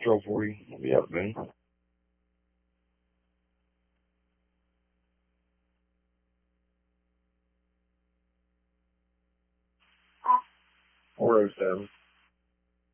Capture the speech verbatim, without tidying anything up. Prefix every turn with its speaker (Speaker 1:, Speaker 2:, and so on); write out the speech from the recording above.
Speaker 1: twelve forty. I'll be out then. four oh seven.